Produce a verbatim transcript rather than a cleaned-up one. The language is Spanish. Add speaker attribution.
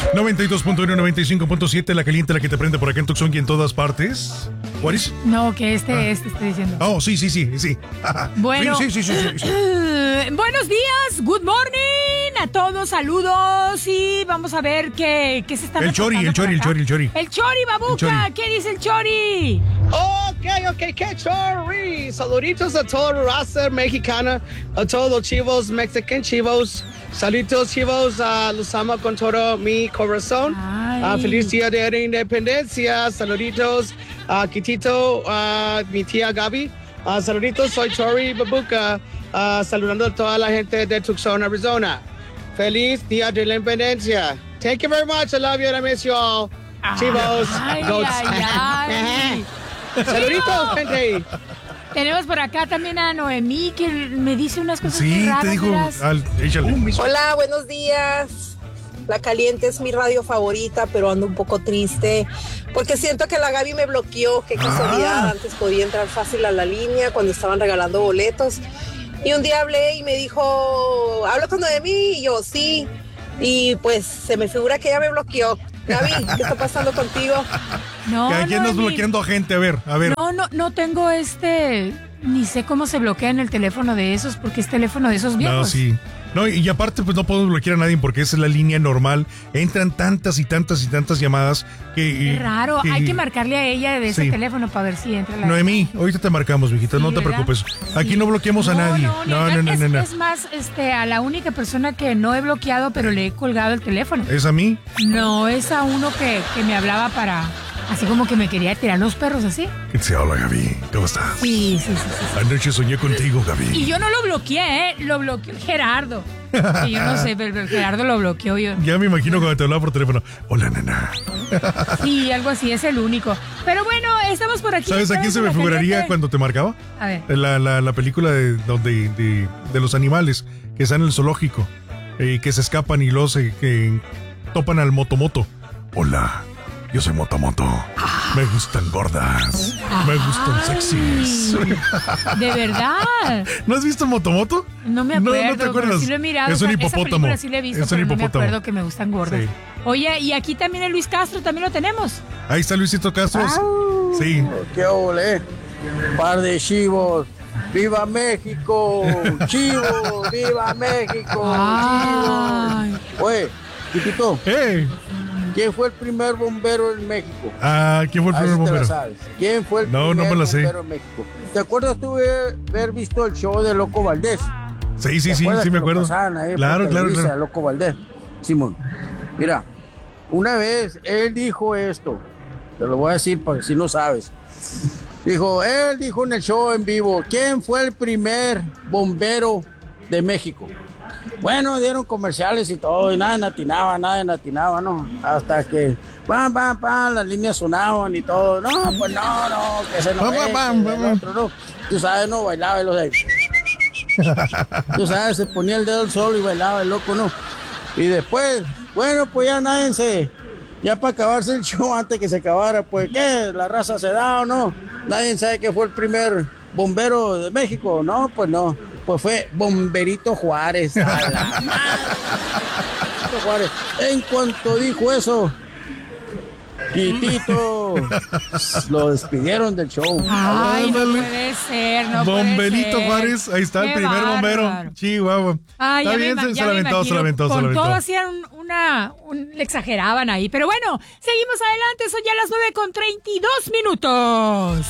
Speaker 1: noventa y dos punto uno, noventa y cinco punto siete, la caliente, la que te prende por acá en Tucson y en todas partes. ¿What is?
Speaker 2: No, que este,
Speaker 1: Ah.
Speaker 2: este estoy diciendo.
Speaker 1: Oh, sí, sí, sí, sí.
Speaker 2: Bueno.
Speaker 1: Sí, sí, sí, sí, sí, sí.
Speaker 2: Buenos días, good morning a todos, saludos y vamos a ver qué, qué se está
Speaker 1: El chori, el chori, el chori, el chori.
Speaker 2: El chori, babuca,
Speaker 1: El chori.
Speaker 2: ¿qué dice el chori?
Speaker 3: Ok, ok, qué chorri. Saluditos a toda la raza mexicana, a todos los chivos, mexican chivos. Saluditos chivos, uh, los amo con todo mi corazón. Uh, feliz día de la independencia. Saluditos a uh, Kitito, uh, mi tía Gaby. Uh, saluditos, soy Chori Babuca, uh, saludando a toda la gente de Tucson, Arizona. Feliz día de la independencia. Thank you very much. I love you and I miss you all. Chivos,
Speaker 2: Ay,
Speaker 3: goats.
Speaker 2: ay, ay.
Speaker 3: Saluditos, gente.
Speaker 2: Tenemos por acá también a Noemí que me dice unas cosas muy
Speaker 1: Sí,
Speaker 2: raras.
Speaker 1: te dijo.
Speaker 2: verás.
Speaker 1: Al, échale.
Speaker 4: Hola, buenos días. La Caliente es mi radio favorita, pero ando un poco triste porque siento que la Gaby me bloqueó. Qué casualidad,
Speaker 1: Ah.
Speaker 4: antes podía entrar fácil a la línea cuando estaban regalando boletos. Y un día hablé y me dijo, ¿hablo con Noemí? Y yo, sí. Y pues se me figura que ella me bloqueó. Gaby, ¿qué está pasando contigo?
Speaker 2: No,
Speaker 1: Que aquí andas
Speaker 2: Noemí.
Speaker 1: bloqueando a gente, a ver, a ver.
Speaker 2: No, no, no tengo este, ni sé cómo se bloquea en el teléfono de esos, porque es teléfono de esos viejos.
Speaker 1: No, sí. No, y aparte, pues no podemos bloquear a nadie porque esa es la línea normal. Entran tantas y tantas y tantas llamadas que.
Speaker 2: Qué raro, hay que marcarle a ella de ese
Speaker 1: Sí.
Speaker 2: teléfono para ver si entra la...
Speaker 1: Noemí, ahorita te marcamos, mijita,
Speaker 2: Sí,
Speaker 1: no te
Speaker 2: ¿verdad?
Speaker 1: preocupes. Aquí
Speaker 2: Sí.
Speaker 1: no bloqueamos a nadie.
Speaker 2: No,
Speaker 1: No,
Speaker 2: ni-
Speaker 1: no, no,
Speaker 2: es,
Speaker 1: no, no.
Speaker 2: es más, este, a la única persona que no he bloqueado, pero le he colgado el teléfono.
Speaker 1: ¿Es a mí?
Speaker 2: No, es a uno que, que me hablaba para... Así como que me quería tirar los perros, así.
Speaker 1: ¿Qué te habla, Gaby? ¿Cómo estás?
Speaker 2: Sí, sí, sí, sí.
Speaker 1: Anoche soñé contigo, Gaby.
Speaker 2: Y yo no lo bloqueé, ¿eh? Lo bloqueó el Gerardo. Que yo no sé, pero el Gerardo lo bloqueó yo.
Speaker 1: Ya me imagino cuando te hablaba por teléfono. Hola, nena.
Speaker 2: Sí, algo así, es el único. Pero bueno, estamos por aquí.
Speaker 1: ¿Sabes a quién se me
Speaker 2: La
Speaker 1: figuraría
Speaker 2: caliente.
Speaker 1: cuando te marcaba?
Speaker 2: A ver.
Speaker 1: La, la, la película de, donde, de, de los animales que están en el zoológico y que se escapan y luego se que topan al motomoto. Hola, yo soy Motomoto. Me gustan gordas. Me gustan sexys.
Speaker 2: ¿De verdad?
Speaker 1: ¿No has visto Motomoto?
Speaker 2: No me
Speaker 1: No,
Speaker 2: acuerdo,
Speaker 1: no te
Speaker 2: pero
Speaker 1: acuerdas.
Speaker 2: sí lo he mirado.
Speaker 1: Es un
Speaker 2: o sea, esa
Speaker 1: hipopótamo.
Speaker 2: película sí la he visto,
Speaker 1: Es un
Speaker 2: pero no me
Speaker 1: hipopótamo.
Speaker 2: acuerdo que me gustan gordas.
Speaker 1: Sí.
Speaker 2: Oye, y aquí también el Luis Castro, también lo tenemos.
Speaker 1: Ahí está Luisito Castro. Sí.
Speaker 5: ¡Qué ole! Par de chivos. ¡Viva México! ¡Chivos! ¡Viva México!
Speaker 2: Ay.
Speaker 5: ¡Chivos! Oye, chiquito,
Speaker 1: Hey.
Speaker 5: ¿quién fue el primer bombero en México?
Speaker 1: Ah, ¿quién fue el
Speaker 5: A ver
Speaker 1: primer
Speaker 5: si te la
Speaker 1: bombero?
Speaker 5: sabes. ¿Quién fue el
Speaker 1: No, no
Speaker 5: primer
Speaker 1: me la sé.
Speaker 5: bombero en México? ¿Te acuerdas tú de haber visto el show de Loco Valdés?
Speaker 1: Sí, sí,
Speaker 5: ¿Te
Speaker 1: sí,
Speaker 5: acuerdas
Speaker 1: sí
Speaker 5: que
Speaker 1: me
Speaker 5: lo
Speaker 1: acuerdo.
Speaker 5: pasaban ahí por
Speaker 1: Claro, claro,
Speaker 5: Televisa,
Speaker 1: claro.
Speaker 5: Loco Valdés. Simón, mira, una vez él dijo esto, te lo voy a decir para que si no sabes. Dijo, él dijo en el show en vivo, ¿quién fue el primer bombero de México? Bueno, dieron comerciales y todo, y nada atinaba, nada atinaba, ¿no? Hasta que, pam, pam, pam, las líneas sonaban y todo. No, pues no, no, que se nos
Speaker 1: Pam,
Speaker 5: ve,
Speaker 1: pam,
Speaker 5: que
Speaker 1: pam,
Speaker 5: el
Speaker 1: pam.
Speaker 5: otro, no. Tú sabes, no, bailaba y los de... Tú sabes, se ponía el dedo al sol y bailaba el loco, ¿no? Y después, bueno, pues ya nadie se... Ya para acabarse el show antes que se acabara, pues, ¿qué? ¿La raza se da o no? Nadie sabe que fue el primer bombero de México. No, pues no. Pues fue Bomberito Juárez. A la madre. Bomberito Juárez. En cuanto dijo eso, Titito, lo despidieron del show.
Speaker 2: Ay, no
Speaker 1: Ándale.
Speaker 2: puede ser, no puede
Speaker 1: Bomberito
Speaker 2: ser.
Speaker 1: Juárez, ahí está el
Speaker 2: Qué
Speaker 1: primer bombero.
Speaker 2: bárbaro.
Speaker 1: Chihuahua.
Speaker 2: Ay,
Speaker 1: Está
Speaker 2: ya
Speaker 1: bien,
Speaker 2: me,
Speaker 1: se,
Speaker 2: ima-
Speaker 1: se
Speaker 2: ya
Speaker 1: la
Speaker 2: me
Speaker 1: aventó, se
Speaker 2: imagino.
Speaker 1: la aventó, se la
Speaker 2: Con
Speaker 1: aventó.
Speaker 2: todo hacían una, un- le exageraban ahí. Pero bueno, seguimos adelante, son ya las nueve con treinta y dos minutos.